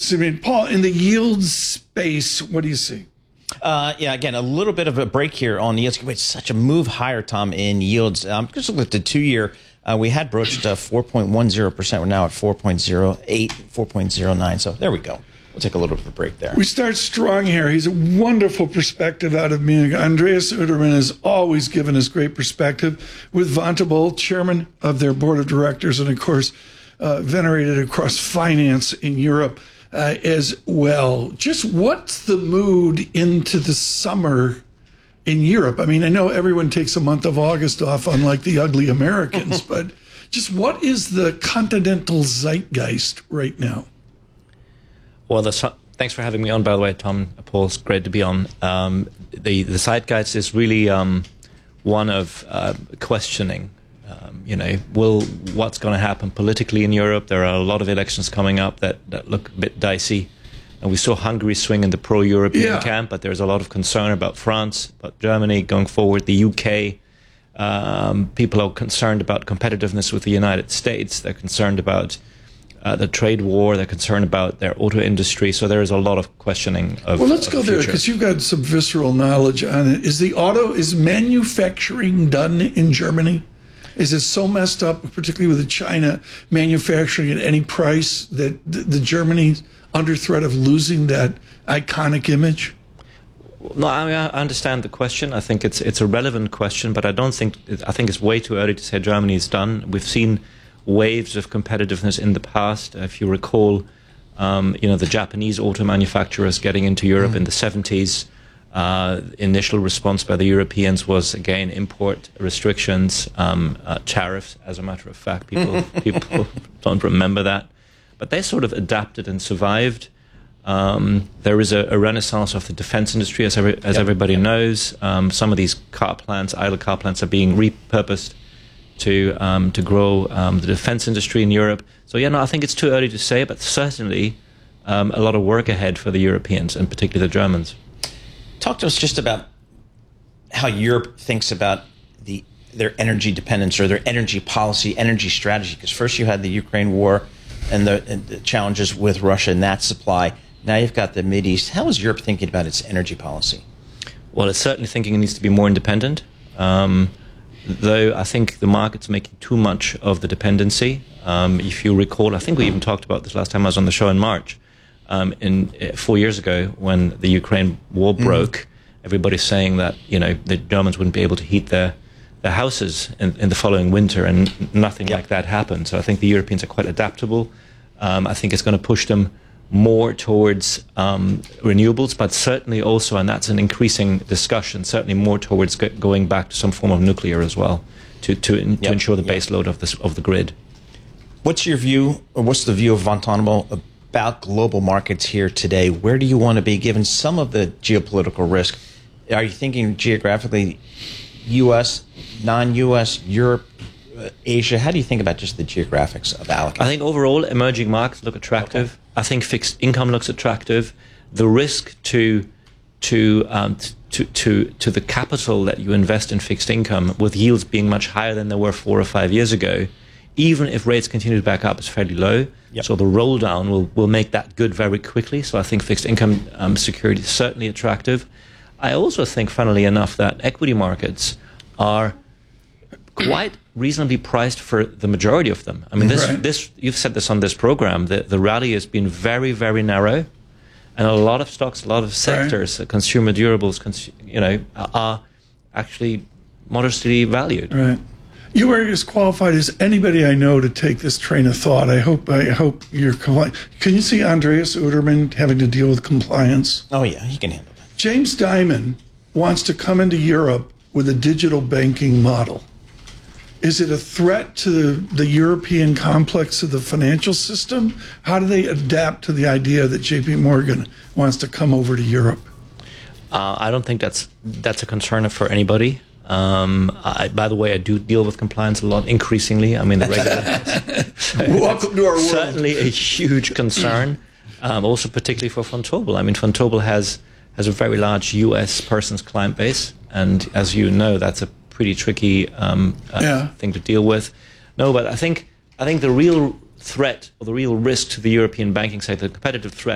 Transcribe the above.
I mean, Paul, in the yield space, what do you see? Yeah, again, a little bit of a break here on yields. It's such a move higher, Tom, in yields. Just look at the 2-year. We had broached 4.10%. We're now at 4.08, 4.09. So there we go. We'll take a little bit of a break there. We start strong here. He's a wonderful perspective out of Munich. Andreas Uterman has always given us great perspective with Vontobel, chairman of their board of directors, and of course, venerated across finance in Europe as well. Just what's the mood into the summer in Europe? I mean, I know everyone takes a month of August off, unlike the ugly Americans, but just what is the continental zeitgeist right now? Well, thanks for having me on, by the way, Tom, Paul. It's great to be on. The zeitgeist is really one of questioning. What's going to happen politically in Europe? There are a lot of elections coming up that look a bit dicey. And we saw Hungary swing in the pro-European camp, but there's a lot of concern about France, about Germany going forward, the UK. People are concerned about competitiveness with the United States. They're concerned about the trade war. They're concerned about their auto industry. So there is a lot of questioning of. Well, let's go there because you've got some visceral knowledge on it. Is manufacturing done in Germany? Is it so messed up, particularly with the China manufacturing at any price, that the Germany's under threat of losing that iconic image? No, I understand the question. I think it's a relevant question, but I think it's way too early to say Germany is done. We've seen waves of competitiveness in the past. If you recall, the Japanese auto manufacturers getting into Europe in the 70s. Initial response by the Europeans was, again, import restrictions, tariffs, as a matter of fact. People don't remember that. But they sort of adapted and survived. There is a renaissance of the defense industry, as everybody knows. Some of these idle car plants, are being repurposed to grow the defense industry in Europe. So, I think it's too early to say, but certainly a lot of work ahead for the Europeans, and particularly the Germans. Talk to us just about how Europe thinks about their energy dependence or their energy policy, energy strategy. Because first you had the Ukraine war and the challenges with Russia and that supply. Now you've got the Mideast. How is Europe thinking about its energy policy? Well, it's certainly thinking it needs to be more independent. Though I think the market's making too much of the dependency. If you recall, I think we even talked about this last time I was on the show in March. 4 years ago, when the Ukraine war broke, everybody's saying that the Germans wouldn't be able to heat their houses in the following winter, and nothing like that happened. So I think the Europeans are quite adaptable. I think it's going to push them more towards renewables, but certainly also, and that's an increasing discussion, certainly more towards going back to some form of nuclear as well to ensure the base load of the grid. What's your view, or what's the view of Vontobel about global markets here today? Where do you want to be given some of the geopolitical risk? Are you thinking geographically U.S., non-U.S., Europe, Asia? How do you think about just the geographics of allocation? I think overall emerging markets look attractive. Okay. I think fixed income looks attractive. The risk to the capital that you invest in fixed income, with yields being much higher than they were 4 or 5 years ago, even if rates continue to back up, is fairly low. Yep. So the roll down will make that good very quickly. So I think fixed income security is certainly attractive. I also think, funnily enough, that equity markets are quite reasonably priced for the majority of them. I mean, this you've said this on this program, the rally has been very, very narrow, and a lot of stocks, a lot of sectors, consumer durables, are actually modestly valued. Right. You are as qualified as anybody I know to take this train of thought. I hope you're compliant. Can you see Andreas Uterman having to deal with compliance? Oh, yeah, he can handle that. James Dimon wants to come into Europe with a digital banking model. Is it a threat to the European complex of the financial system? How do they adapt to the idea that J.P. Morgan wants to come over to Europe? I don't think that's a concern for anybody. By the way, I do deal with compliance a lot, increasingly. I mean, the regulators. Welcome to our world. Certainly a huge concern, also particularly for Vontobel. I mean, Vontobel has a very large U.S. persons client base, and as you know, that's a pretty tricky thing to deal with. No, but I think the real threat or the real risk to the European banking sector, the competitive threat,